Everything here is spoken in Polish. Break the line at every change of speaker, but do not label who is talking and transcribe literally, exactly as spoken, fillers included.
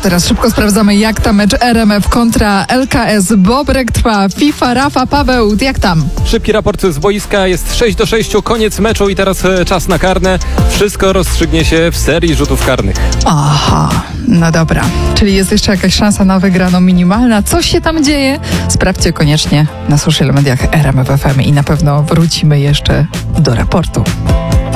teraz szybko sprawdzamy, jak tam mecz R M F kontra L K S. Bobrek trwa, FIFA, Rafa, Paweł, jak tam?
Szybki raport z boiska, jest sześć do sześciu, koniec meczu i teraz czas na karne. Wszystko rozstrzygnie się w serii rzutów karnych.
Aha, no dobra. Czyli jest jeszcze jakaś szansa na wygraną minimalna. Co się tam dzieje? Sprawdźcie koniecznie na social mediach R M F F M i na pewno wrócimy jeszcze do raportu.